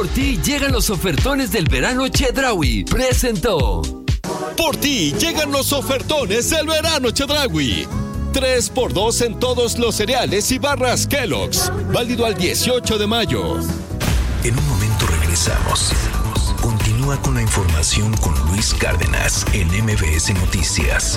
Por ti llegan los ofertones del verano Chedraui. Presentó. Por ti llegan los ofertones del verano Chedraui. 3x2 en todos los cereales y barras Kellogg's. Válido al 18 de mayo. En un momento regresamos. Continúa con la información con Luis Cárdenas en MBS Noticias.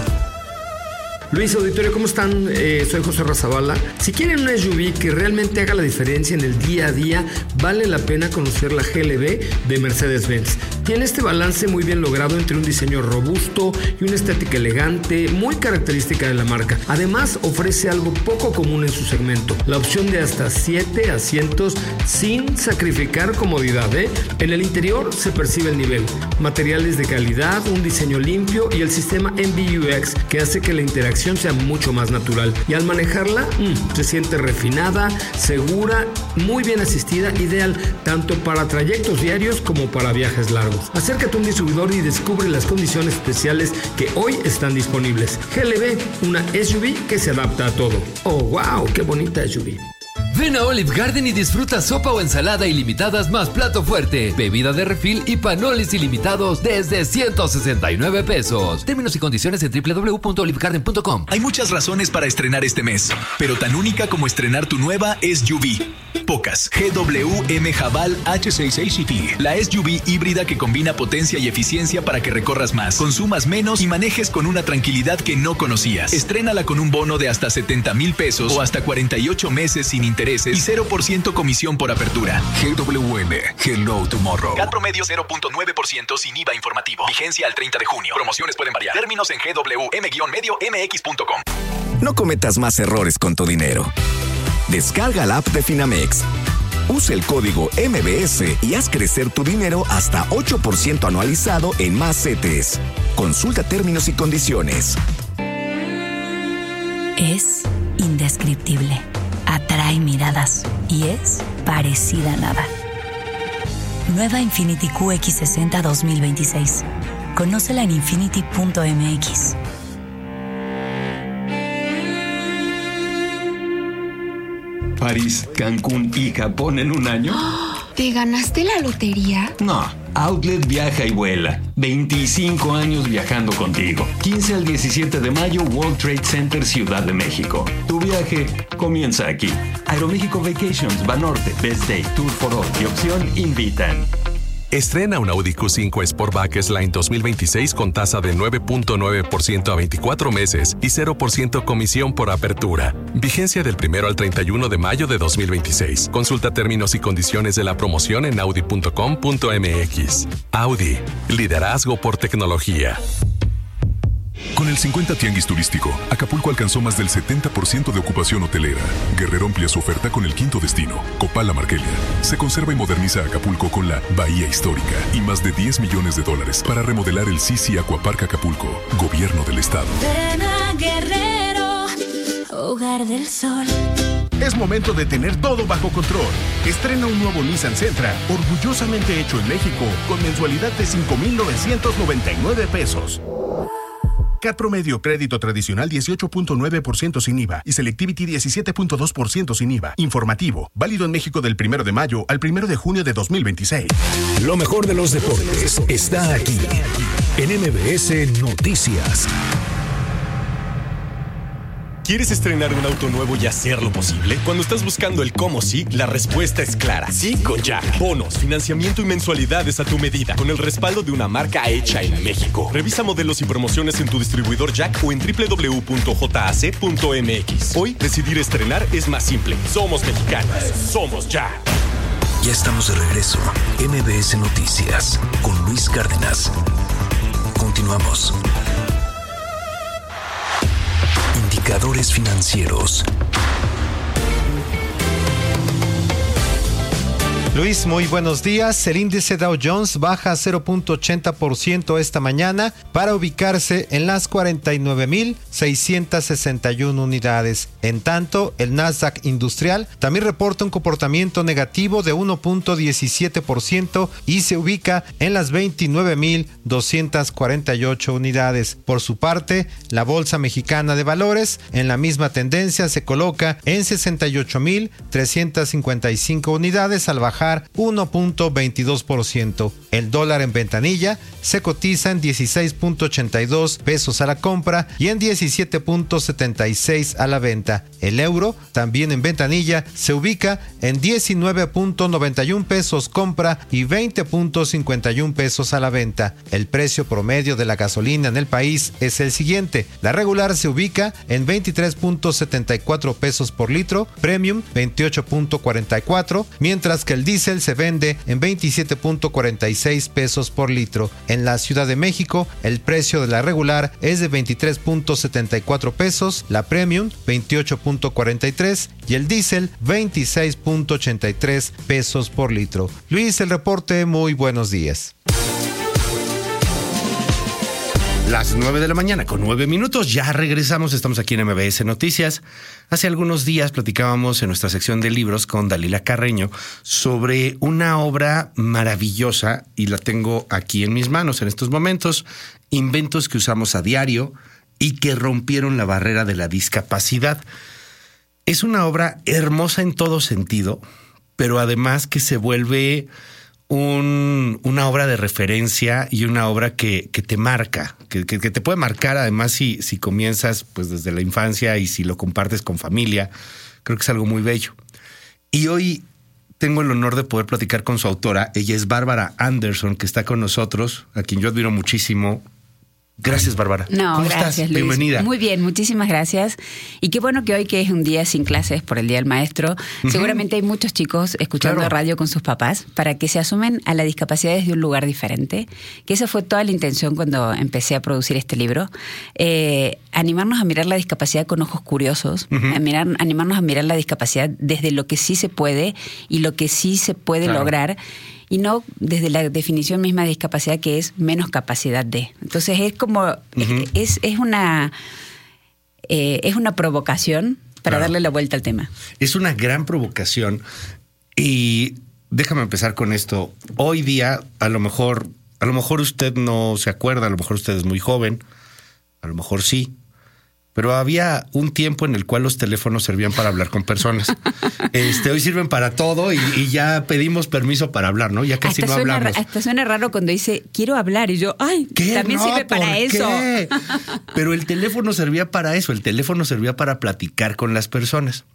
Luis, auditorio, ¿cómo están? Soy José Razabala. Si quieren una SUV que realmente haga la diferencia en el día a día, vale la pena conocer la GLB de Mercedes-Benz. Tiene este balance muy bien logrado entre un diseño robusto y una estética elegante, muy característica de la marca. Además, ofrece algo poco común en su segmento, la opción de hasta 7 asientos sin sacrificar comodidad. En el interior se percibe el nivel, materiales de calidad, un diseño limpio y el sistema MBUX que hace que la interacción sea mucho más natural, y al manejarla se siente refinada, segura, muy bien asistida, ideal tanto para trayectos diarios como para viajes largos. Acércate a un distribuidor y descubre las condiciones especiales que hoy están disponibles. GLB, una SUV que se adapta a todo. Oh, wow, qué bonita SUV. Ven a Olive Garden y disfruta sopa o ensalada ilimitadas más plato fuerte, bebida de refil y panoles ilimitados desde 169 pesos. Términos y condiciones en www.olivegarden.com. Hay muchas razones para estrenar este mes, pero tan única como estrenar tu nueva SUV. Pocas. GWM Haval H66GT, la SUV híbrida que combina potencia y eficiencia para que recorras más, consumas menos y manejes con una tranquilidad que no conocías. Estrénala con un bono de hasta 70,000 pesos o hasta 48 meses sin intereses y 0% comisión por apertura. GWM, Hello Tomorrow. CAT promedio 0.9% sin IVA informativo. Vigencia al 30 de junio. Promociones pueden variar. Términos en gwm-medio-mx.com. No cometas más errores con tu dinero. Descarga la app de Finamex. Usa el código MBS y haz crecer tu dinero hasta 8% anualizado en más CETES. Consulta términos y condiciones. Es indescriptible. Atrae miradas y es parecida a nada. Nueva Infiniti QX60 2026. Conócela en infiniti.mx. París, Cancún y Japón en un año. ¿Te ganaste la lotería? No, Outlet viaja y vuela. 25 años viajando contigo. 15 al 17 de mayo, World Trade Center, Ciudad de México. Tu viaje comienza aquí. Aeroméxico Vacations, Banorte, Best Day, Tour for All y Opción invitan. Estrena un Audi Q5 Sportback S-Line 2026 con tasa de 9.9% a 24 meses y 0% comisión por apertura. Vigencia del 1 al 31 de mayo de 2026. Consulta términos y condiciones de la promoción en audi.com.mx. Audi, liderazgo por tecnología. Con el 50 Tianguis Turístico, Acapulco alcanzó más del 70% de ocupación hotelera. Guerrero amplía su oferta con el quinto destino, Copala Marquelia. Se conserva y moderniza Acapulco con la Bahía Histórica y más de $10 millones para remodelar el Sisi Aquapark Acapulco, Gobierno del Estado. Ven a Guerrero, hogar del sol. Es momento de tener todo bajo control. Estrena un nuevo Nissan Sentra, orgullosamente hecho en México, con mensualidad de 5,999 pesos. CAT promedio crédito tradicional 18.9% sin IVA y Selectivity 17.2% sin IVA. Informativo, válido en México del 1 de mayo al 1 de junio de 2026. Lo mejor de los deportes está aquí en MBS Noticias. ¿Quieres estrenar un auto nuevo y hacerlo posible? Cuando estás buscando el cómo sí, la respuesta es clara. Sí con Jack. Bonos, financiamiento y mensualidades a tu medida, con el respaldo de una marca hecha en México. Revisa modelos y promociones en tu distribuidor Jack o en www.jac.mx. Hoy, decidir estrenar es más simple. Somos mexicanos. Somos Jack. Ya estamos de regreso. MBS Noticias con Luis Cárdenas. Continuamos. Indicadores financieros. Luis, muy buenos días. El índice Dow Jones baja 0.80% esta mañana para ubicarse en las 49,661 unidades. En tanto, el Nasdaq Industrial también reporta un comportamiento negativo de 1.17% y se ubica en las 29,248 unidades. Por su parte, la Bolsa Mexicana de Valores en la misma tendencia se coloca en 68,355 unidades al bajar bajar 1.22%. El dólar en ventanilla se cotiza en 16.82 pesos a la compra y en 17.76 a la venta. El euro, también en ventanilla, se ubica en 19.91 pesos compra y 20.51 pesos a la venta. El precio promedio de la gasolina en el país es el siguiente. La regular se ubica en 23.74 pesos por litro, premium 28.44, mientras que el diésel se vende en 27.46 pesos por litro. En la Ciudad de México, el precio de la regular es de 23.74 pesos, la premium 28.43 y el diésel 26.83 pesos por litro. Luis, el reporte, muy buenos días. Las 9 de la mañana con 9 minutos, ya regresamos, estamos aquí en MBS Noticias. Hace algunos días platicábamos en nuestra sección de libros con Dalila Carreño sobre una obra maravillosa y la tengo aquí en mis manos en estos momentos, inventos que usamos a diario y que rompieron la barrera de la discapacidad. Es una obra hermosa en todo sentido, pero además que se vuelve una obra de referencia y una obra que te marca, que te puede marcar además si comienzas pues desde la infancia y si lo compartes con familia. Creo que es algo muy bello. Y hoy tengo el honor de poder platicar con su autora. Ella es Bárbara Anderson, que está con nosotros, a quien yo admiro muchísimo. Gracias, Bárbara. No, ¿Cómo gracias, estás? Luis. Bienvenida. Muy bien, muchísimas gracias. Y qué bueno que hoy, que es un día sin clases por el Día del Maestro, seguramente hay muchos chicos escuchando radio con sus papás para que se asumen a la discapacidad desde un lugar diferente, que esa fue toda la intención cuando empecé a producir este libro. Animarnos a mirar la discapacidad con ojos curiosos, animarnos a mirar la discapacidad desde lo que sí se puede y lo que sí se puede lograr, y no desde la definición misma de discapacidad, que es menos capacidad de. Entonces es como es una provocación para darle la vuelta al tema. Es una gran provocación y déjame empezar con esto. Hoy día, a lo mejor usted no se acuerda, a lo mejor usted es muy joven, a lo mejor sí. Pero había un tiempo en el cual los teléfonos servían para hablar con personas. Hoy sirven para todo y ya pedimos permiso para hablar, ¿no? Ya casi no hablamos. Hasta suena raro cuando dice, quiero hablar. Y yo, ay, ¿qué? También sirve para eso. ¿Qué? Pero el teléfono servía para eso. El teléfono servía para platicar con las personas.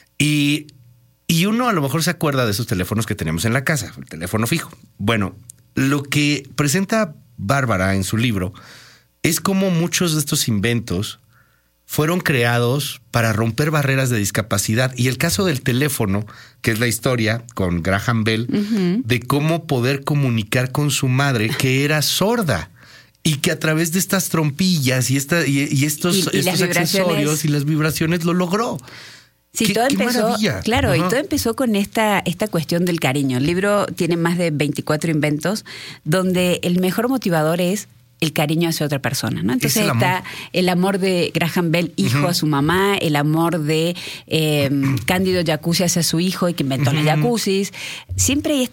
Y uno a lo mejor se acuerda de esos teléfonos que tenemos en la casa, el teléfono fijo. Bueno, lo que presenta Bárbara en su libro es cómo muchos de estos inventos fueron creados para romper barreras de discapacidad. Y el caso del teléfono, que es la historia con Graham Bell, de cómo poder comunicar con su madre, que era sorda, y que a través de estas trompillas y estos accesorios y las vibraciones lo logró. Sí, todo empezó, claro, y todo empezó con esta cuestión del cariño. El libro tiene más de 24 inventos, donde el mejor motivador es el cariño hacia otra persona, ¿no? Entonces está el amor de Graham Bell, hijo a su mamá, el amor de Cándido Jacuzzi hacia su hijo y que inventó los jacuzzis. Siempre hay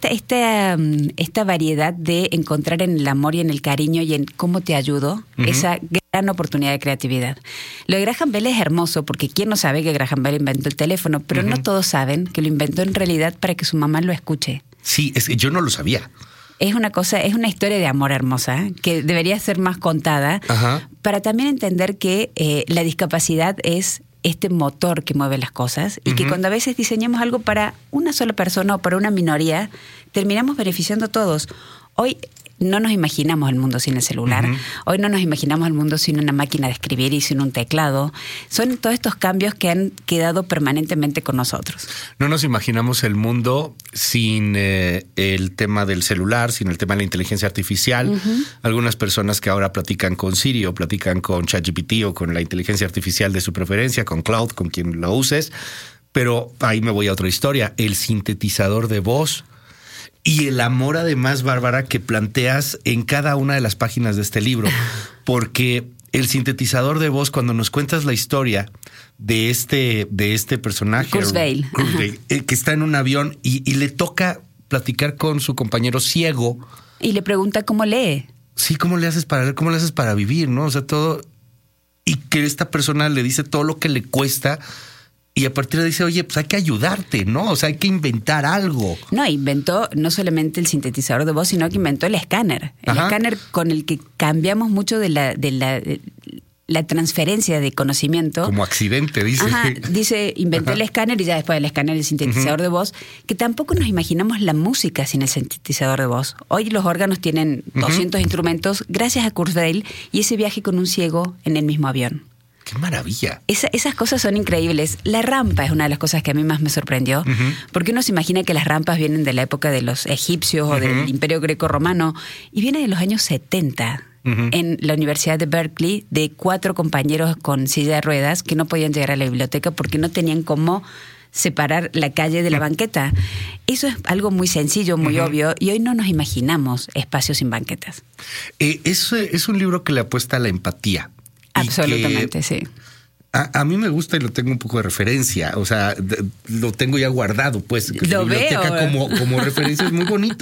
esta variedad de encontrar en el amor y en el cariño y en cómo te ayudo, esa gran oportunidad de creatividad. Lo de Graham Bell es hermoso porque quién no sabe que Graham Bell inventó el teléfono, pero no todos saben que lo inventó en realidad para que su mamá lo escuche. Sí, es que yo no lo sabía. Es una historia de amor hermosa que debería ser más contada para también entender que la discapacidad es este motor que mueve las cosas y que cuando a veces diseñamos algo para una sola persona o para una minoría, terminamos beneficiando a todos. Hoy no nos imaginamos el mundo sin el celular. Hoy no nos imaginamos el mundo sin una máquina de escribir y sin un teclado. Son todos estos cambios que han quedado permanentemente con nosotros. No nos imaginamos el mundo sin el tema del celular, sin el tema de la inteligencia artificial. Algunas personas que ahora platican con Siri o platican con ChatGPT o con la inteligencia artificial de su preferencia, con Cloud, con quien lo uses. Pero ahí me voy a otra historia. El sintetizador de voz. Y el amor, además, Bárbara, que planteas en cada una de las páginas de este libro. Porque el sintetizador de voz, cuando nos cuentas la historia de este personaje, Kurzweil, que está en un avión y le toca platicar con su compañero ciego. Y le pregunta cómo lee. Sí, ¿cómo le haces para leer? ¿Cómo le haces para vivir? ¿No? O sea, todo. Y que esta persona le dice todo lo que le cuesta. Y a partir de ahí dice, oye, pues hay que ayudarte, ¿no? O sea, hay que inventar algo. No, inventó no solamente el sintetizador de voz, sino que inventó el escáner. El escáner con el que cambiamos mucho de la transferencia de conocimiento. Como accidente, dice. Dice, inventó el escáner y ya después del escáner el sintetizador de voz, que tampoco nos imaginamos la música sin el sintetizador de voz. Hoy los órganos tienen 200 instrumentos gracias a Kurzweil y ese viaje con un ciego en el mismo avión. ¡Qué maravilla! Esas cosas son increíbles. La rampa es una de las cosas que a mí más me sorprendió, porque uno se imagina que las rampas vienen de la época de los egipcios o del Imperio Greco-Romano, y viene de los años 70. En la Universidad de Berkeley, de 4 compañeros con silla de ruedas que no podían llegar a la biblioteca porque no tenían cómo separar la calle de la banqueta. Eso es algo muy sencillo, muy obvio, y hoy no nos imaginamos espacios sin banquetas. Es un libro que le apuesta a la empatía. Absolutamente, sí. A mí me gusta y lo tengo un poco de referencia, o sea, lo tengo ya guardado, pues. Lo biblioteca veo. como referencia es muy bonito.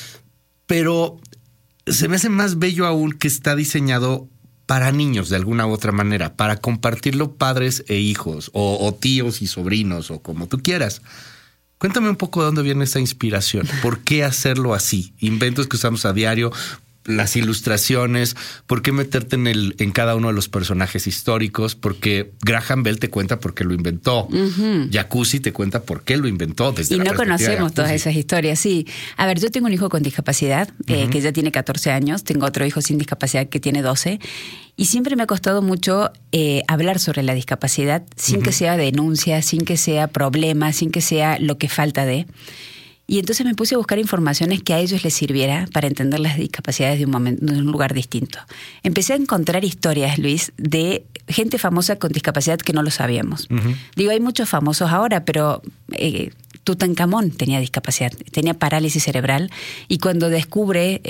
Pero se me hace más bello aún que está diseñado para niños de alguna u otra manera, para compartirlo padres e hijos, o tíos y sobrinos, o como tú quieras. Cuéntame un poco de dónde viene esa inspiración. ¿Por qué hacerlo así? Inventos que usamos a diario, las ilustraciones, ¿por qué meterte en cada uno de los personajes históricos? Porque Graham Bell te cuenta por qué lo inventó. Jacuzzi te cuenta por qué lo inventó. Desde y no conocemos todas esas historias, sí. A ver, yo tengo un hijo con discapacidad, que ya tiene 14 años, tengo otro hijo sin discapacidad que tiene 12, y siempre me ha costado mucho hablar sobre la discapacidad sin que sea denuncia, sin que sea problema, sin que sea lo que falta de... Y entonces me puse a buscar informaciones que a ellos les sirviera para entender las discapacidades de un lugar distinto. Empecé a encontrar historias, Luis, de gente famosa con discapacidad que no lo sabíamos. Digo, hay muchos famosos ahora, pero Tutankamón tenía discapacidad, tenía parálisis cerebral, y cuando descubre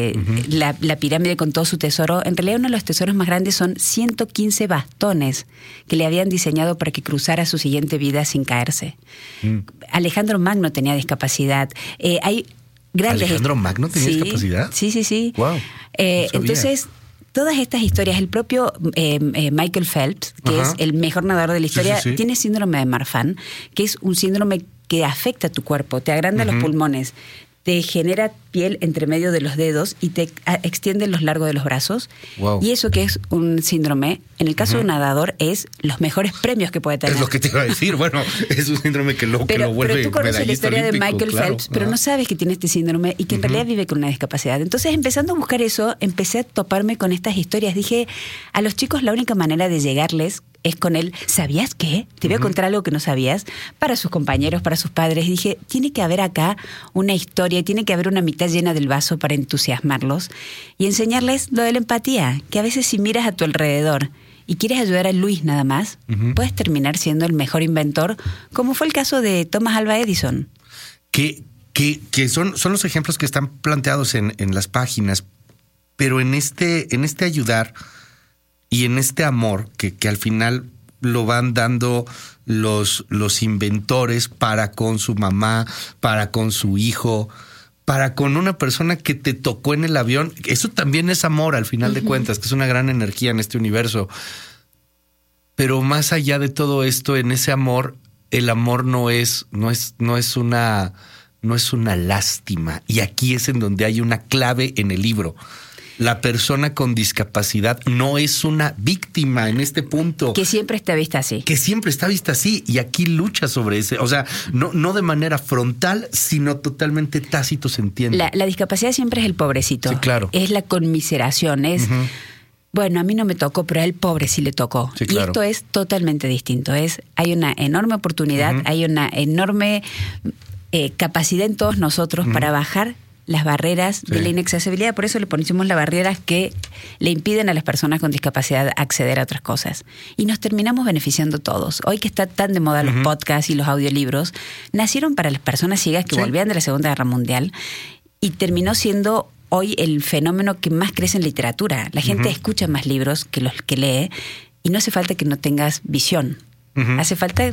la pirámide con todo su tesoro, en realidad uno de los tesoros más grandes son 115 bastones que le habían diseñado para que cruzara su siguiente vida sin caerse. Alejandro Magno tenía discapacidad. Hay grandes... ¿Alejandro Magno tenía discapacidad? Sí. Wow, entonces... Todas estas historias, el propio Michael Phelps, que es el mejor nadador de la historia, tiene síndrome de Marfan, que es un síndrome que afecta a tu cuerpo, te agranda los pulmones, te genera piel entre medio de los dedos y te extiende los largos de los brazos. Wow. Y eso que es un síndrome, en el caso de un nadador, es los mejores premios que puede tener. Es lo que te iba a decir. Bueno, es un síndrome que lo vuelve. Pero tú conoces la historia olímpico, de Michael Phelps, pero no sabes que tiene este síndrome y que en realidad vive con una discapacidad. Entonces, empezando a buscar eso, empecé a toparme con estas historias. Dije, a los chicos la única manera de llegarles es con él. ¿Sabías qué? Te voy a contar algo que no sabías. Para sus compañeros, para sus padres. Dije, tiene que haber acá una historia, tiene que haber una mitad llena del vaso para entusiasmarlos y enseñarles lo de la empatía, que a veces si miras a tu alrededor y quieres ayudar a Luis nada más, puedes terminar siendo el mejor inventor, como fue el caso de Thomas Alva Edison. Que son los ejemplos que están planteados en las páginas, pero en este ayudar y en este amor que al final lo van dando los inventores para con su mamá, para con su hijo, para con una persona que te tocó en el avión. Eso también es amor al final de cuentas, que es una gran energía en este universo. Pero más allá de todo esto, en ese amor, el amor no es una lástima. Y aquí es en donde hay una clave en el libro. La persona con discapacidad no es una víctima en este punto. Que siempre está vista así. Que siempre está vista así. Y aquí lucha sobre ese. O sea, no de manera frontal, sino totalmente tácito, se entiende. La discapacidad siempre es el pobrecito. Sí, claro. Es la conmiseración. Es, bueno, a mí no me tocó, pero a él pobre sí le tocó. Sí, claro. Y esto es totalmente distinto. Hay una enorme oportunidad, hay una enorme capacidad en todos nosotros para bajar las barreras de la inaccesibilidad. Por eso le ponemos las barreras que le impiden a las personas con discapacidad acceder a otras cosas. Y nos terminamos beneficiando todos. Hoy que está tan de moda los podcasts y los audiolibros, nacieron para las personas ciegas que volvían de la Segunda Guerra Mundial y terminó siendo hoy el fenómeno que más crece en literatura. La gente escucha más libros que los que lee y no hace falta que no tengas visión. Hace falta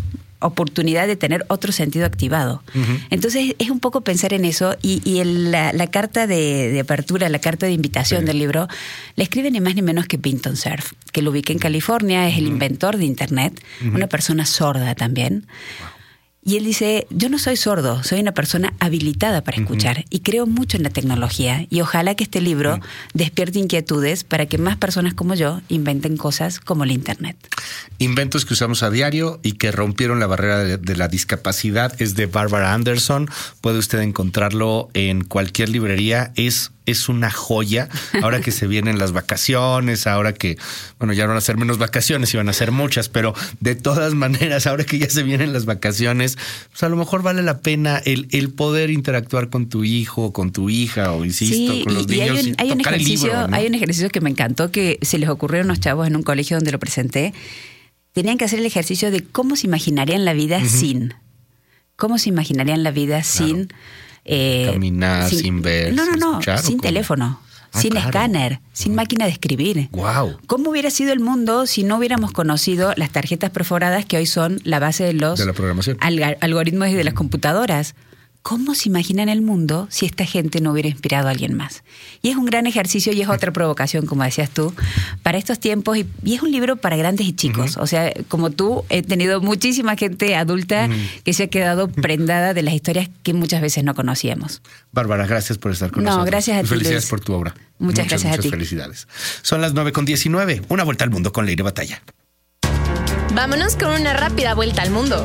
oportunidad de tener otro sentido activado. Entonces es un poco pensar en eso y la carta de apertura, la carta de invitación del libro, la escribe ni más ni menos que Vinton Cerf, que lo ubiqué en California, es el inventor de Internet, una persona sorda también. Y él dice, yo no soy sordo, soy una persona habilitada para escuchar y creo mucho en la tecnología y ojalá que este libro despierte inquietudes para que más personas como yo inventen cosas como el Internet. Inventos que usamos a diario y que rompieron la barrera de la discapacidad. Es de Barbara Anderson. Puede usted encontrarlo en cualquier librería. Es una joya. Ahora que se vienen las vacaciones, ahora que, bueno, ya no van a ser menos vacaciones, iban a ser muchas, pero de todas maneras, ahora que ya se vienen las vacaciones, pues a lo mejor vale la pena el poder interactuar con tu hijo, con tu hija, o insisto, con los niños. Hay un ejercicio, ¿no? Hay un ejercicio que me encantó, que se les ocurrió a unos chavos en un colegio donde lo presenté. Tenían que hacer el ejercicio de cómo se imaginarían la vida sin. ¿Cómo se imaginarían la vida sin... caminar, sin ver, no, escuchar, sin teléfono, sin escáner, sin máquina de escribir. Wow. ¿Cómo hubiera sido el mundo si no hubiéramos conocido las tarjetas perforadas que hoy son la base de los la programación, algoritmos y de las computadoras? ¿Cómo se imaginan el mundo si esta gente no hubiera inspirado a alguien más? Y es un gran ejercicio y es otra provocación, como decías tú, para estos tiempos. Y es un libro para grandes y chicos. O sea, como tú, he tenido muchísima gente adulta que se ha quedado prendada de las historias que muchas veces no conocíamos. Bárbara, gracias por estar con nosotros. No, gracias a ti, felicidades Luis. Por tu obra. Muchas gracias a ti. Felicidades. Son las 9:19. Una vuelta al mundo con Leire Batalla. Vámonos con una rápida vuelta al mundo.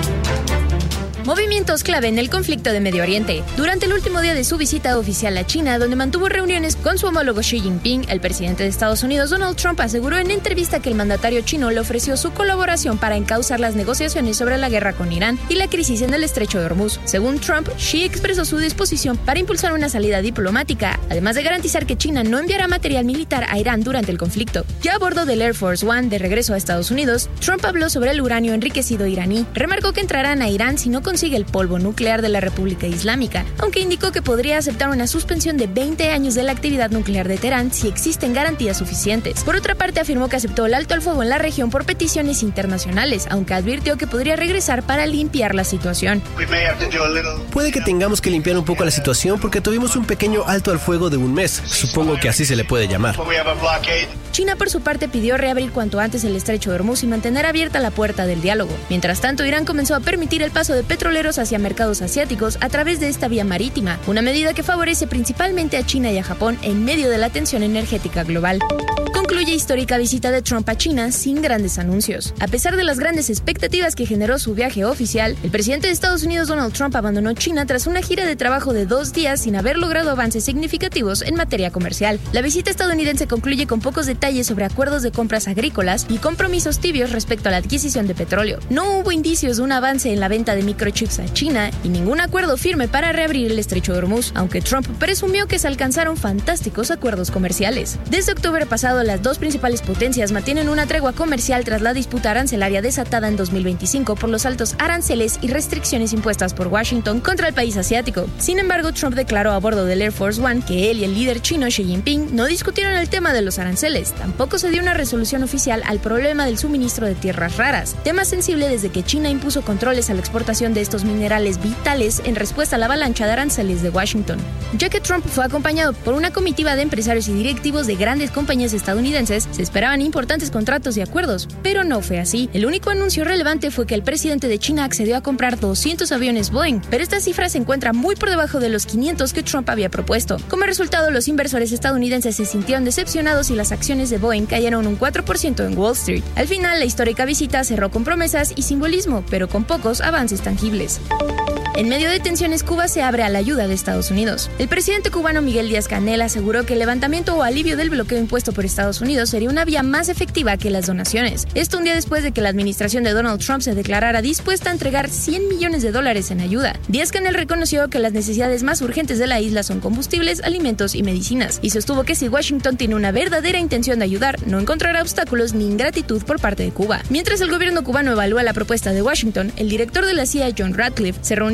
Movimientos clave en el conflicto de Medio Oriente. Durante el último día de su visita oficial a China, donde mantuvo reuniones con su homólogo Xi Jinping, el presidente de Estados Unidos, Donald Trump, aseguró en entrevista que el mandatario chino le ofreció su colaboración para encauzar las negociaciones sobre la guerra con Irán y la crisis en el estrecho de Hormuz. Según Trump, Xi expresó su disposición para impulsar una salida diplomática, además de garantizar que China no enviará material militar a Irán durante el conflicto. Ya a bordo del Air Force One de regreso a Estados Unidos, Trump habló sobre el uranio enriquecido iraní. Remarcó que entrarán a Irán si no consigue el polvo nuclear de la República Islámica, aunque indicó que podría aceptar una suspensión de 20 años de la actividad nuclear de Teherán si existen garantías suficientes. Por otra parte, afirmó que aceptó el alto al fuego en la región por peticiones internacionales, aunque advirtió que podría regresar para limpiar la situación. Puede que tengamos que limpiar un poco la situación porque tuvimos un pequeño alto al fuego de un mes, supongo que así se le puede llamar. China, por su parte, pidió reabrir cuanto antes el estrecho de Hormuz y mantener abierta la puerta del diálogo. Mientras tanto, Irán comenzó a permitir el paso de petroleros hacia mercados asiáticos a través de esta vía marítima, una medida que favorece principalmente a China y a Japón en medio de la tensión energética global. Concluye histórica visita de Trump a China sin grandes anuncios. A pesar de las grandes expectativas que generó su viaje oficial, el presidente de Estados Unidos, Donald Trump, abandonó China tras una gira de trabajo de 2 días sin haber logrado avances significativos en materia comercial. La visita estadounidense concluye con pocos detalles sobre acuerdos de compras agrícolas y compromisos tibios respecto a la adquisición de petróleo. No hubo indicios de un avance en la venta de microchips a China y ningún acuerdo firme para reabrir el estrecho de Hormuz, aunque Trump presumió que se alcanzaron fantásticos acuerdos comerciales. Desde octubre pasado, las dos principales potencias mantienen una tregua comercial tras la disputa arancelaria desatada en 2025 por los altos aranceles y restricciones impuestas por Washington contra el país asiático. Sin embargo, Trump declaró a bordo del Air Force One que él y el líder chino Xi Jinping no discutieron el tema de los aranceles. Tampoco se dio una resolución oficial al problema del suministro de tierras raras, tema sensible desde que China impuso controles a la exportación de estos minerales vitales en respuesta a la avalancha de aranceles de Washington. Ya que Trump fue acompañado por una comitiva de empresarios y directivos de grandes compañías estadounidenses, se esperaban importantes contratos y acuerdos, pero no fue así. El único anuncio relevante fue que el presidente de China accedió a comprar 200 aviones Boeing, pero esta cifra se encuentra muy por debajo de los 500 que Trump había propuesto. Como resultado, los inversores estadounidenses se sintieron decepcionados y las acciones de Boeing cayeron un 4% en Wall Street. Al final, la histórica visita cerró con promesas y simbolismo, pero con pocos avances tangibles. En medio de tensiones, Cuba se abre a la ayuda de Estados Unidos. El presidente cubano Miguel Díaz-Canel aseguró que el levantamiento o alivio del bloqueo impuesto por Estados Unidos sería una vía más efectiva que las donaciones. Esto un día después de que la administración de Donald Trump se declarara dispuesta a entregar $100 millones en ayuda. Díaz-Canel reconoció que las necesidades más urgentes de la isla son combustibles, alimentos y medicinas, y sostuvo que si Washington tiene una verdadera intención de ayudar, no encontrará obstáculos ni ingratitud por parte de Cuba. Mientras el gobierno cubano evalúa la propuesta de Washington, el director de la CIA, John Ratcliffe, se reunió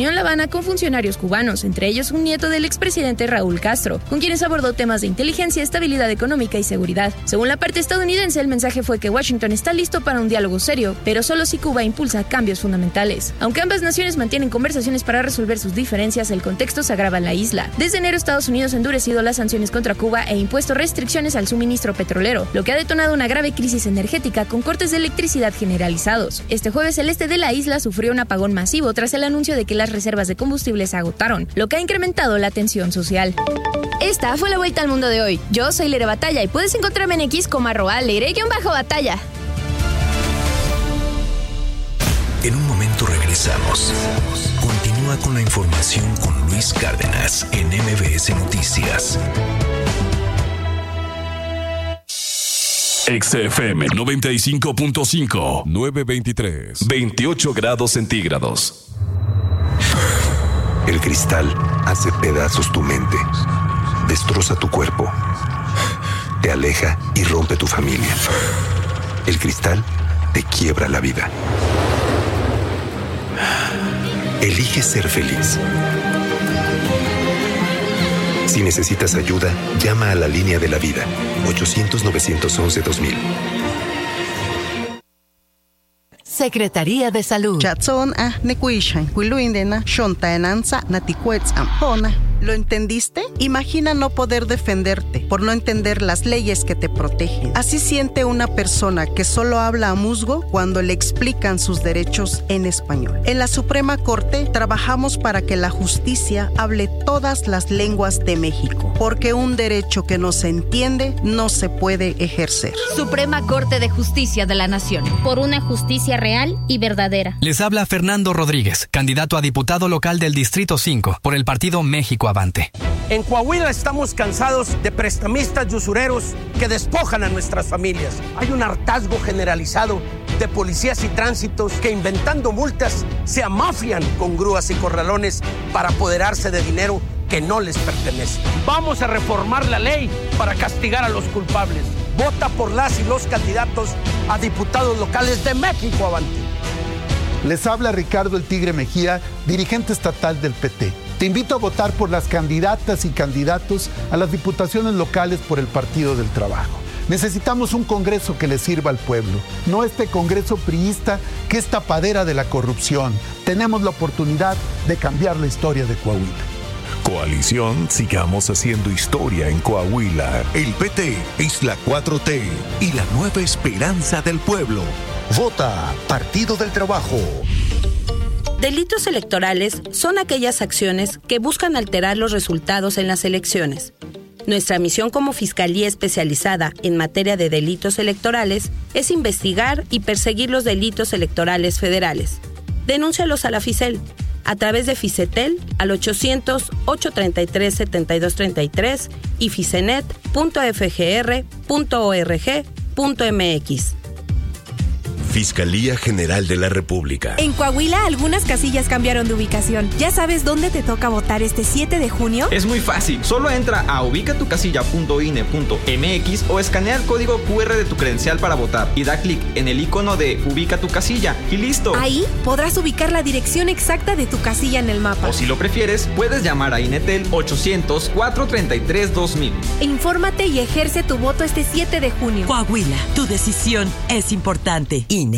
en La Habana con funcionarios cubanos, entre ellos un nieto del expresidente Raúl Castro, con quienes abordó temas de inteligencia, estabilidad económica y seguridad. Según la parte estadounidense, el mensaje fue que Washington está listo para un diálogo serio, pero solo si Cuba impulsa cambios fundamentales. Aunque ambas naciones mantienen conversaciones para resolver sus diferencias, el contexto se agrava en la isla. Desde enero, Estados Unidos ha endurecido las sanciones contra Cuba e impuesto restricciones al suministro petrolero, lo que ha detonado una grave crisis energética con cortes de electricidad generalizados. Este jueves, el este de la isla sufrió un apagón masivo tras el anuncio de que las reservas de combustible se agotaron, lo que ha incrementado la tensión social. Esta fue la vuelta al mundo de hoy. Yo soy Leire Batalla y puedes encontrarme en X como @Leire_Batalla. En un momento regresamos. Continúa con la información con Luis Cárdenas en MBS Noticias. XFM 95.5, 923, 28 grados centígrados. El cristal hace pedazos tu mente, destroza tu cuerpo, te aleja y rompe tu familia. El cristal te quiebra la vida. Elige ser feliz. Si necesitas ayuda, llama a la línea de la vida, 800-911-2000. Secretaría de Salud. ¿Lo entendiste? Imagina no poder defenderte por no entender las leyes que te protegen. Así siente una persona que solo habla a musgo cuando le explican sus derechos en español. En la Suprema Corte trabajamos para que la justicia hable todas las lenguas de México, porque un derecho que no se entiende no se puede ejercer. Suprema Corte de Justicia de la Nación. Por una justicia real y verdadera. Les habla Fernando Rodríguez, candidato a diputado local del Distrito 5 por el partido México Avante. En Coahuila estamos cansados de prestamistas y usureros que despojan a nuestras familias. Hay un hartazgo generalizado de policías y tránsitos que, inventando multas, se amafian con grúas y corralones para apoderarse de dinero que no les pertenece. Vamos a reformar la ley para castigar a los culpables. Vota por las y los candidatos a diputados locales de México Avante. Les habla Ricardo El Tigre Mejía, dirigente estatal del PT. Te invito a votar por las candidatas y candidatos a las diputaciones locales por el Partido del Trabajo. Necesitamos un Congreso que le sirva al pueblo, no este Congreso priista que es tapadera de la corrupción. Tenemos la oportunidad de cambiar la historia de Coahuila. Coalición, sigamos haciendo historia en Coahuila. El PT es la 4T y la nueva esperanza del pueblo. Vota Partido del Trabajo. Delitos electorales son aquellas acciones que buscan alterar los resultados en las elecciones. Nuestra misión como Fiscalía Especializada en materia de delitos electorales es investigar y perseguir los delitos electorales federales. Denúncialos a la FICEL a través de Ficetel al 800-833-7233 y ficenet.fgr.org.mx. Fiscalía General de la República. En Coahuila, algunas casillas cambiaron de ubicación. ¿Ya sabes dónde te toca votar este 7 de junio? Es muy fácil. Solo entra a ubicatucasilla.ine.mx o escanea el código QR de tu credencial para votar y da clic en el icono de Ubica tu casilla y listo. Ahí podrás ubicar la dirección exacta de tu casilla en el mapa. O si lo prefieres, puedes llamar a Inetel 800-433-2000. Infórmate y ejerce tu voto este 7 de junio. Coahuila, tu decisión es importante. INE.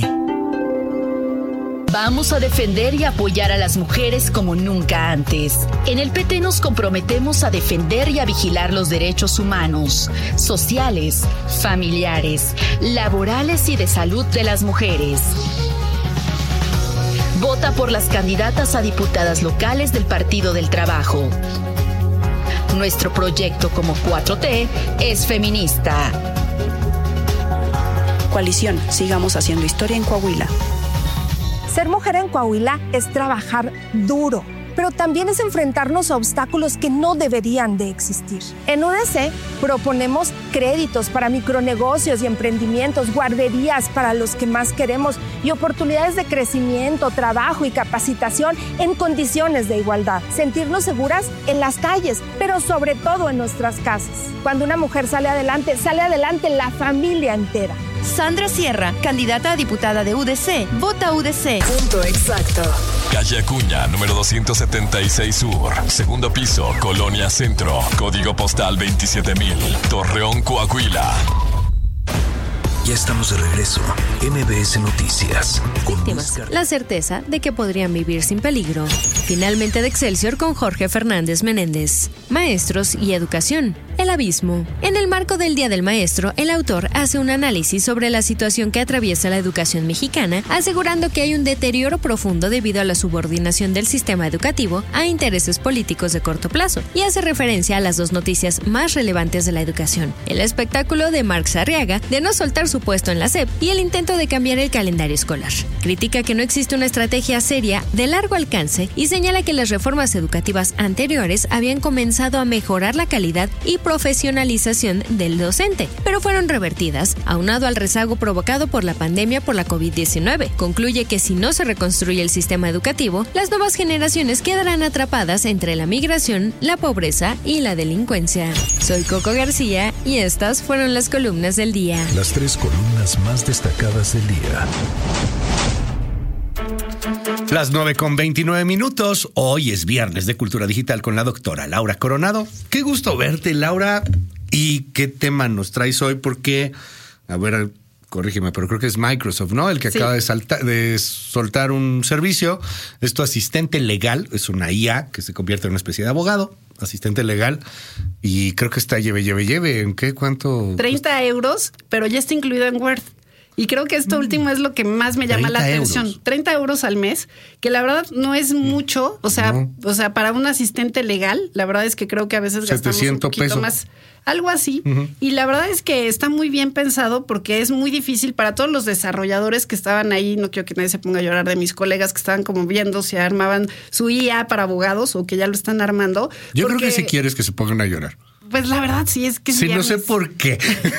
Vamos a defender y apoyar a las mujeres como nunca antes. En el PT nos comprometemos a defender y a vigilar los derechos humanos, sociales, familiares, laborales y de salud de las mujeres. Vota por las candidatas a diputadas locales del Partido del Trabajo. Nuestro proyecto como 4T es feminista. Coalición, sigamos haciendo historia en Coahuila. Ser mujer en Coahuila es trabajar duro, pero también es enfrentarnos a obstáculos que no deberían de existir. En UDC proponemos créditos para micronegocios y emprendimientos, guarderías para los que más queremos y oportunidades de crecimiento, trabajo y capacitación en condiciones de igualdad. Sentirnos seguras en las calles, pero sobre todo en nuestras casas. Cuando una mujer sale adelante la familia entera. Sandra Sierra, candidata a diputada de UDC. Vota UDC. Punto exacto. Calle Acuña, número 276 Sur, segundo piso, Colonia Centro, código postal 27000, Torreón, Coahuila. Ya estamos de regreso. MBS Noticias. Víctimas. La certeza de que podrían vivir sin peligro. Finalmente de Excelsior con Jorge Fernández Menéndez. Maestros y educación. El abismo. En el marco del Día del Maestro, el autor hace un análisis sobre la situación que atraviesa la educación mexicana, asegurando que hay un deterioro profundo debido a la subordinación del sistema educativo a intereses políticos de corto plazo, y hace referencia a las dos noticias más relevantes de la educación: el espectáculo de Marx Arriaga de no soltar su puesto en la SEP y el intento de cambiar el calendario escolar. Critica que no existe una estrategia seria de largo alcance y señala que las reformas educativas anteriores habían comenzado a mejorar la calidad y profesionalización del docente, pero fueron revertidas, aunado al rezago provocado por la pandemia por la COVID-19. Concluye que si no se reconstruye el sistema educativo, las nuevas generaciones quedarán atrapadas entre la migración, la pobreza y la delincuencia. Soy Coco García y estas fueron las columnas del día. Las 3 columnas más destacadas del día. Las 9:29. Hoy es viernes de Cultura Digital con la doctora Laura Coronado. Qué gusto verte, Laura. ¿Y qué tema nos traes hoy? Porque, a ver, corrígeme, pero creo que es Microsoft, ¿no? El que acaba de soltar un servicio. Es tu asistente legal. Es una IA que se convierte en una especie de abogado. Asistente legal. Y creo que está lleve. ¿En qué? ¿Cuánto? 30 euros, pero ya está incluido en Word. Y creo que esto último es lo que más me llama la atención. Euros. 30 euros al mes, que la verdad no es mucho. O sea, para un asistente legal, la verdad es que creo que a veces gastamos un poquito pesos. Más. Algo así. Y la verdad es que está muy bien pensado porque es muy difícil para todos los desarrolladores que estaban ahí. No quiero que nadie se ponga a llorar de mis colegas que estaban como viendo si armaban su IA para abogados o que ya lo están armando. Yo creo que si quieres que se pongan a llorar. Pues la verdad sí es que... Sí, no sé por qué.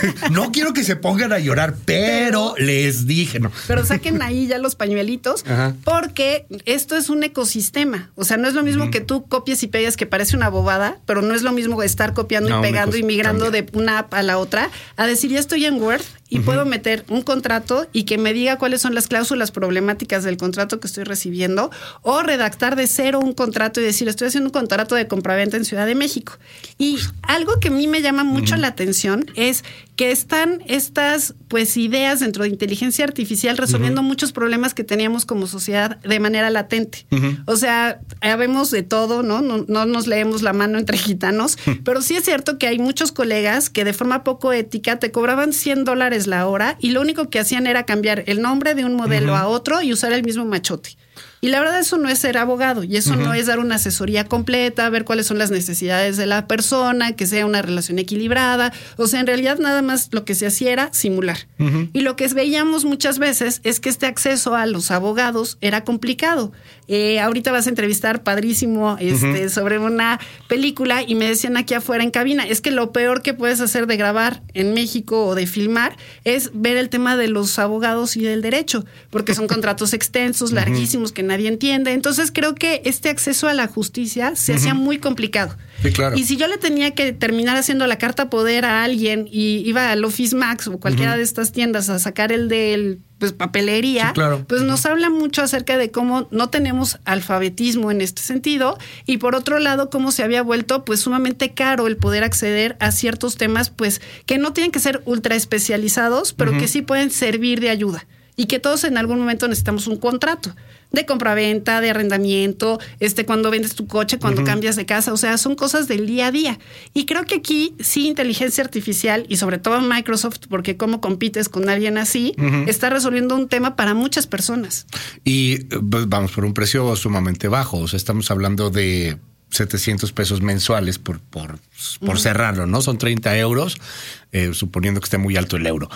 No quiero que se pongan a llorar, pero les dije, no. Pero saquen ahí ya los pañuelitos, porque esto es un ecosistema. O sea, no es lo mismo que tú copies y pegues, que parece una bobada, pero no es lo mismo estar copiando y pegando y migrando de una app a la otra, a decir, ya estoy en Word y puedo meter un contrato y que me diga cuáles son las cláusulas problemáticas del contrato que estoy recibiendo, o redactar de cero un contrato y decir, estoy haciendo un contrato de compraventa en Ciudad de México. Y algo que a mí me llama mucho la atención es que están estas ideas dentro de inteligencia artificial resolviendo muchos problemas que teníamos como sociedad de manera latente. O sea, vemos de todo, ¿no? No nos leemos la mano entre gitanos, pero sí es cierto que hay muchos colegas que de forma poco ética te cobraban $100 la hora y lo único que hacían era cambiar el nombre de un modelo a otro y usar el mismo machote. Y la verdad eso no es ser abogado y eso no es dar una asesoría completa, ver cuáles son las necesidades de la persona, que sea una relación equilibrada. O sea, en realidad nada más lo que se hacía era simular. Y lo que veíamos muchas veces es que este acceso a los abogados era complicado. Ahorita vas a entrevistar padrísimo sobre una película y me decían aquí afuera en cabina, es que lo peor que puedes hacer de grabar en México o de filmar es ver el tema de los abogados y del derecho, porque son contratos extensos, larguísimos, que nadie entiende. Entonces creo que este acceso a la justicia se hacía muy complicado. Sí, claro. Y si yo le tenía que terminar haciendo la carta poder a alguien y iba al Office Max o cualquiera de estas tiendas a sacar el del papelería, pues nos habla mucho acerca de cómo no tenemos alfabetismo en este sentido y por otro lado cómo se había vuelto sumamente caro el poder acceder a ciertos temas que no tienen que ser ultra especializados, pero que sí pueden servir de ayuda y que todos en algún momento necesitamos un contrato de compraventa, de arrendamiento, cuando vendes tu coche, cuando cambias de casa, o sea, son cosas del día a día. Y creo que aquí sí inteligencia artificial y sobre todo Microsoft, porque cómo compites con alguien así, está resolviendo un tema para muchas personas. Y pues, vamos por un precio sumamente bajo, o sea, estamos hablando de 700 pesos mensuales por cerrarlo, ¿no? Son 30 euros, suponiendo que esté muy alto el euro.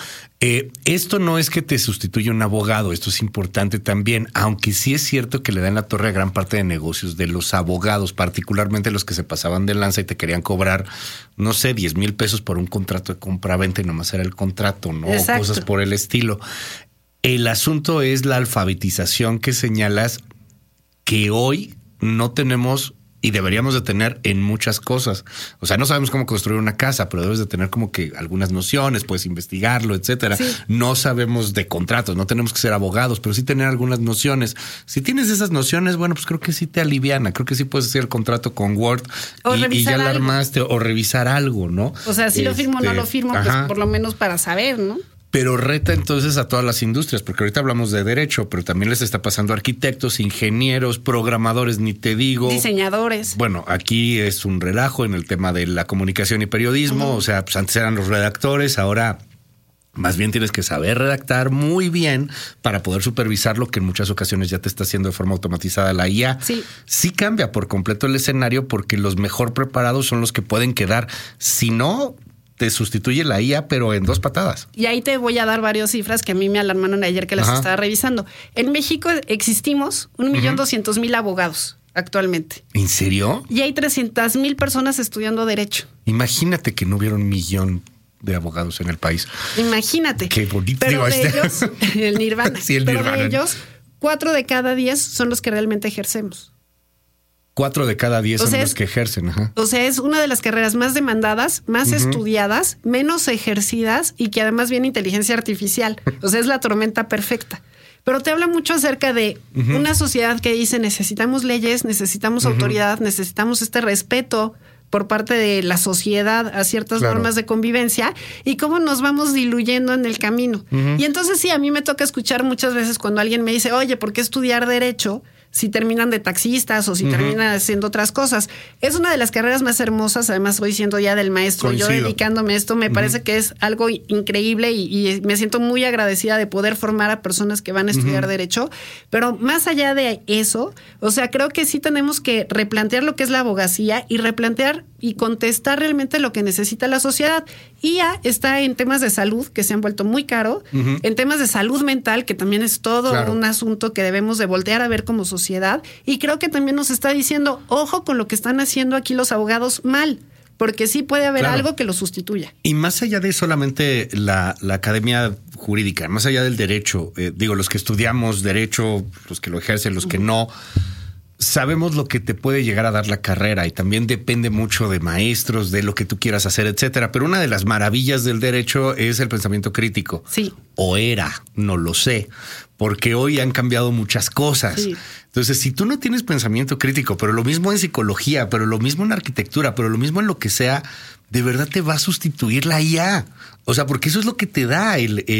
Esto no es que te sustituya un abogado, esto es importante también, aunque sí es cierto que le dan la torre a gran parte de negocios de los abogados, particularmente los que se pasaban de lanza y te querían cobrar, no sé, 10,000 pesos por un contrato de compra-venta y nomás era el contrato, ¿no? O cosas por el estilo. El asunto es la alfabetización que señalas, que hoy no tenemos Y deberíamos de tener en muchas cosas. O sea, no sabemos cómo construir una casa, pero debes de tener como que algunas nociones, puedes investigarlo, etcétera. Sí. No sabemos de contratos, no tenemos que ser abogados, pero sí tener algunas nociones. Si tienes esas nociones, bueno, pues creo que sí te aliviana. Creo que sí puedes hacer el contrato con Word y ya lo armaste, o revisar algo, ¿no? O sea, si lo firmo o no lo firmo, pues por lo menos para saber, ¿no? Pero reta entonces a todas las industrias, porque ahorita hablamos de derecho, pero también les está pasando a arquitectos, ingenieros, programadores, ni te digo. Diseñadores. Bueno, aquí es un relajo en el tema de la comunicación y periodismo. O sea, pues antes eran los redactores, ahora más bien tienes que saber redactar muy bien para poder supervisar lo que en muchas ocasiones ya te está haciendo de forma automatizada la IA. Sí cambia por completo el escenario, porque los mejor preparados son los que pueden quedar. Si no, te sustituye la IA, pero en 2 patadas. Y ahí te voy a dar varias cifras que a mí me alarmaron ayer que las estaba revisando. En México existimos 1.200.000 abogados actualmente. ¿En serio? Y hay 300,000 personas estudiando Derecho. Imagínate que no hubiera 1 millón de abogados en el país. Imagínate. Qué bonito. Pero de ellos, el Nirvana. Sí, el Nirvana. Pero de ellos, 4 de cada 10 son los que realmente ejercemos. 4 de cada 10 son los que ejercen. O sea, es una de las carreras más demandadas, más estudiadas, menos ejercidas y que además viene inteligencia artificial. O sea, es la tormenta perfecta. Pero te habla mucho acerca de una sociedad que dice necesitamos leyes, necesitamos autoridad, necesitamos este respeto por parte de la sociedad a ciertas normas de convivencia y cómo nos vamos diluyendo en el camino. Y entonces sí, a mí me toca escuchar muchas veces cuando alguien me dice, oye, ¿por qué estudiar Derecho si terminan de taxistas o si terminan haciendo otras cosas? Es una de las carreras más hermosas, además hoy siendo ya del maestro, yo dedicándome a esto, me parece que es algo increíble y me siento muy agradecida de poder formar a personas que van a estudiar Derecho, pero más allá de eso, o sea, creo que sí tenemos que replantear lo que es la abogacía y replantear y contestar realmente lo que necesita la sociedad. IA está en temas de salud, que se han vuelto muy caro, en temas de salud mental, que también es todo un asunto que debemos de voltear a ver como sociedad, y creo que también nos está diciendo, ojo con lo que están haciendo aquí los abogados mal, porque sí puede haber algo que lo sustituya. Y más allá de solamente la academia jurídica, más allá del derecho, digo, los que estudiamos derecho, los que lo ejercen, los que no, sabemos lo que te puede llegar a dar la carrera y también depende mucho de maestros, de lo que tú quieras hacer, etcétera. Pero una de las maravillas del derecho es el pensamiento crítico. Sí. O era, no lo sé, porque hoy han cambiado muchas cosas. Sí. Entonces, si tú no tienes pensamiento crítico, pero lo mismo en psicología, pero lo mismo en arquitectura, pero lo mismo en lo que sea, de verdad te va a sustituir la IA. O sea, porque eso es lo que te da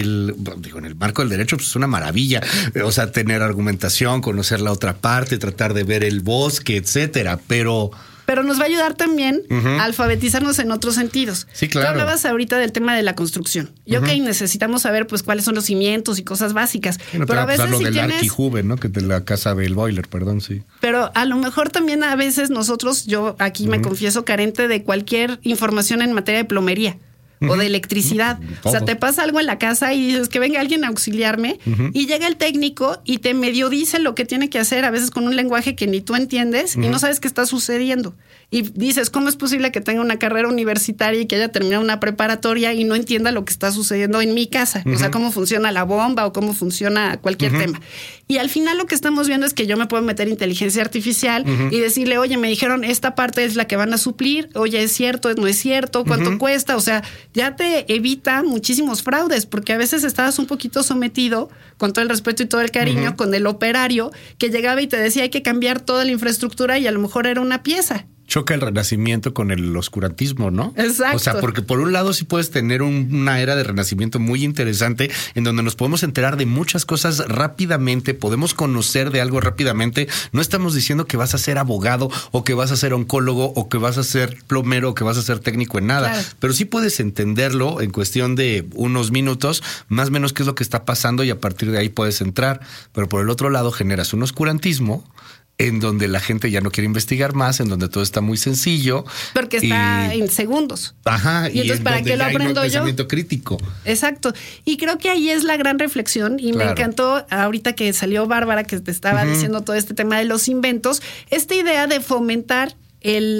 digo, en el marco del derecho, pues es una maravilla. O sea, tener argumentación, conocer la otra parte, tratar de ver el bosque, etcétera. Pero nos va a ayudar también a alfabetizarnos en otros sentidos. Sí, claro. Tú hablabas ahorita del tema de la construcción. Y necesitamos saber pues cuáles son los cimientos y cosas básicas. Bueno, pero a veces lo del Arquijube, ¿no? Que de la casa del boiler, perdón, sí. Pero a lo mejor también a veces nosotros, yo aquí me confieso carente de cualquier información en materia de plomería. O de electricidad. O sea, te pasa algo en la casa y dices que venga alguien a auxiliarme y llega el técnico y te medio dice lo que tiene que hacer, a veces con un lenguaje que ni tú entiendes y no sabes qué está sucediendo. Y dices, ¿cómo es posible que tenga una carrera universitaria y que haya terminado una preparatoria y no entienda lo que está sucediendo en mi casa? O sea, cómo funciona la bomba o cómo funciona cualquier tema. Y al final lo que estamos viendo es que yo me puedo meter inteligencia artificial y decirle, oye, me dijeron esta parte es la que van a suplir, oye, ¿es cierto? ¿No es cierto? ¿Cuánto cuesta? O sea, ya te evita muchísimos fraudes, porque a veces estabas un poquito sometido, con todo el respeto y todo el cariño, con el operario que llegaba y te decía hay que cambiar toda la infraestructura y a lo mejor era una pieza. Choca el renacimiento con el oscurantismo, ¿no? Exacto. O sea, porque por un lado sí puedes tener una era de renacimiento muy interesante en donde nos podemos enterar de muchas cosas rápidamente, podemos conocer de algo rápidamente. No estamos diciendo que vas a ser abogado o que vas a ser oncólogo o que vas a ser plomero o que vas a ser técnico en nada. Claro. Pero sí puedes entenderlo en cuestión de unos minutos, más o menos qué es lo que está pasando y a partir de ahí puedes entrar. Pero por el otro lado generas un oscurantismo en donde la gente ya no quiere investigar más, en donde todo está muy sencillo. Porque está en segundos. Ajá. Y entonces, ¿para qué lo aprendo yo? Pensamiento crítico. Exacto. Y creo que ahí es la gran reflexión. Y me encantó ahorita que salió Bárbara, que te estaba diciendo todo este tema de los inventos, esta idea de fomentar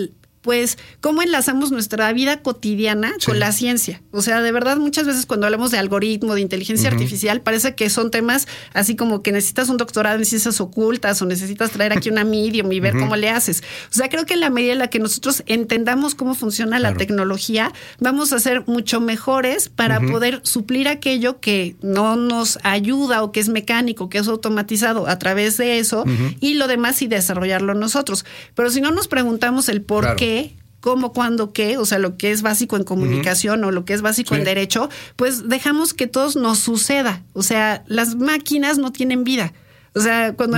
pues, cómo enlazamos nuestra vida cotidiana con la ciencia. O sea, de verdad, muchas veces cuando hablamos de algoritmo, de inteligencia artificial, parece que son temas así como que necesitas un doctorado en ciencias ocultas o necesitas traer aquí una medium y ver cómo le haces. O sea, creo que en la medida en la que nosotros entendamos cómo funciona la tecnología, vamos a ser mucho mejores para poder suplir aquello que no nos ayuda o que es mecánico, que es automatizado a través de eso y lo demás y desarrollarlo nosotros. Pero si no nos preguntamos el por qué, cómo, cuándo, qué, o sea, lo que es básico en comunicación o lo que es básico en derecho, pues dejamos que todo nos suceda. O sea, las máquinas no tienen vida. O sea, cuando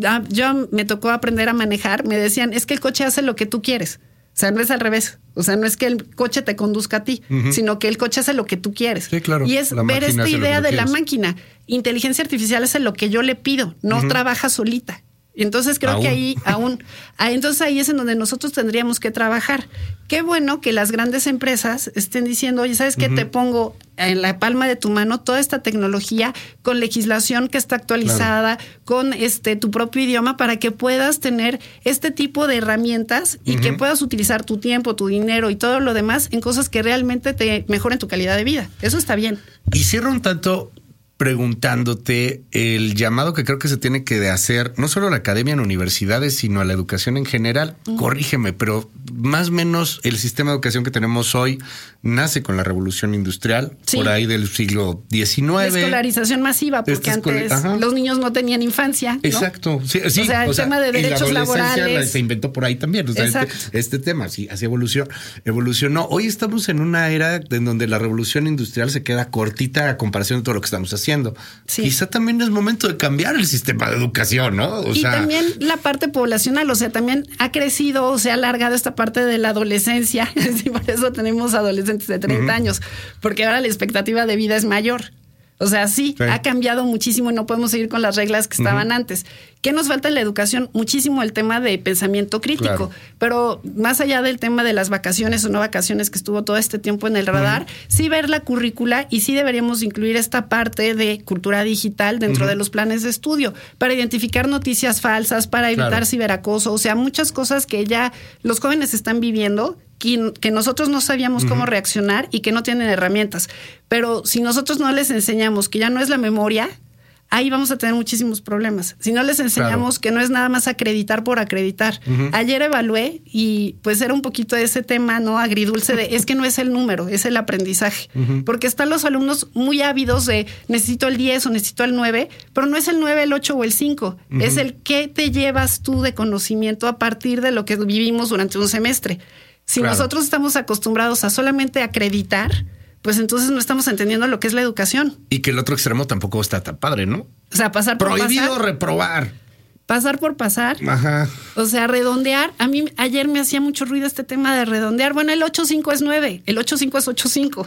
yo me tocó aprender a manejar, me decían, es que el coche hace lo que tú quieres. O sea, no es al revés. O sea, no es que el coche te conduzca a ti, sino que el coche hace lo que tú quieres. Sí, claro. Y es ver esta idea de la máquina. Inteligencia artificial hace lo que yo le pido, no trabaja solita. Entonces creo que entonces ahí es en donde nosotros tendríamos que trabajar. Qué bueno que las grandes empresas estén diciendo, oye, ¿sabes qué? Te pongo en la palma de tu mano toda esta tecnología con legislación que está actualizada, con tu propio idioma para que puedas tener este tipo de herramientas y que puedas utilizar tu tiempo, tu dinero y todo lo demás en cosas que realmente te mejoren tu calidad de vida. Eso está bien. Y cierro un tanto preguntándote el llamado que creo que se tiene que hacer no solo a la academia en universidades, sino a la educación en general. Corrígeme, pero más o menos el sistema de educación que tenemos hoy nace con la revolución industrial, por ahí del siglo XIX. La escolarización masiva, porque antes los niños no tenían infancia, ¿no? Exacto. Sí, o sea, el tema de derechos laborales se inventó por ahí también. O sea, este tema, sí, así evolucionó. Hoy estamos en una era en donde la revolución industrial se queda cortita a comparación de todo lo que estamos haciendo. Quizá también es momento de cambiar el sistema de educación, ¿no? También la parte poblacional, o sea, también ha crecido, o se ha alargado esta parte de la adolescencia. Y por eso tenemos adolescentes de 30 años, porque ahora la expectativa de vida es mayor. O sea, ha cambiado muchísimo y no podemos seguir con las reglas que estaban antes. ¿Qué nos falta en la educación? Muchísimo el tema de pensamiento crítico. Pero más allá del tema de las vacaciones o no vacaciones que estuvo todo este tiempo en el radar, sí ver la currícula y sí deberíamos incluir esta parte de cultura digital dentro de los planes de estudio para identificar noticias falsas, para evitar ciberacoso. O sea, muchas cosas que ya los jóvenes están viviendo que nosotros no sabíamos cómo reaccionar y que no tienen herramientas. Pero si nosotros no les enseñamos que ya no es la memoria, ahí vamos a tener muchísimos problemas. Si no les enseñamos que no es nada más acreditar por acreditar. Ayer evalué y pues era un poquito de ese tema, ¿no? Agridulce de es que no es el número, es el aprendizaje. Porque están los alumnos muy ávidos de necesito el 10 o necesito el 9, pero no es el 9, el 8 o el 5. Es el qué te llevas tú de conocimiento a partir de lo que vivimos durante un semestre. Si nosotros estamos acostumbrados a solamente acreditar, pues entonces no estamos entendiendo lo que es la educación. Y que el otro extremo tampoco está tan padre, ¿no? O sea, pasar por prohibido reprobar. Pasar por pasar. O sea, redondear. A mí ayer me hacía mucho ruido este tema de redondear. Bueno, el 8.5 es 9, el 8.5 es 8.5.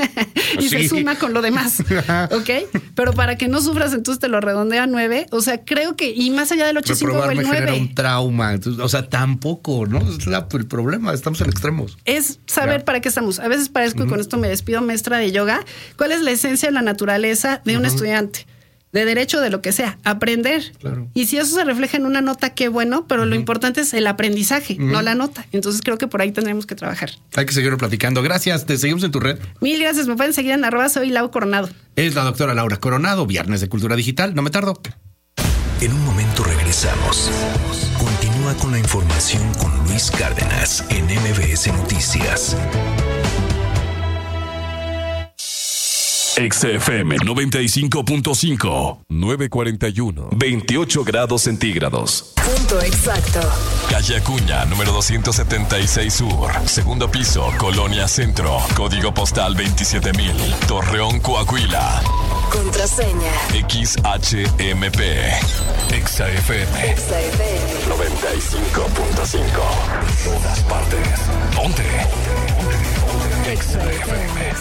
Y se suma con lo demás. ¿Ok? Pero para que no sufras, entonces te lo redondea a 9. O sea, creo que, y más allá del 8.5 o el 9. Genera un trauma. Entonces, o sea, tampoco, ¿no? Es el problema. Estamos en extremos. Es saber para qué estamos. A veces parezco, y con esto me despido, maestra de yoga, ¿cuál es la esencia de la naturaleza de un estudiante? De derecho, de lo que sea, aprender. Y si eso se refleja en una nota, qué bueno, pero lo importante es el aprendizaje, no la nota. Entonces creo que por ahí tendremos que trabajar. Hay que seguirlo platicando. Gracias, te seguimos en tu red. Mil gracias, me pueden seguir en @soy Lau Coronado. Es la doctora Laura Coronado, viernes de Cultura Digital, no me tardo. En un momento regresamos. Continúa con la información con Luis Cárdenas en MBS Noticias. XFM 95.5, 941, 28 grados centígrados. Punto exacto. Calle Acuña, número 276 Sur, segundo piso, Colonia Centro, código postal 27000, Torreón, Coahuila. Contraseña. XHMP. XFM 95.5. Todas partes. Ponte. XFM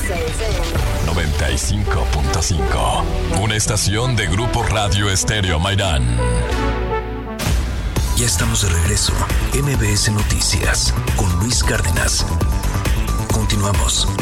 95.5. Una estación de Grupo Radio Estéreo Mairán. Ya estamos de regreso. MBS Noticias con Luis Cárdenas. Continuamos.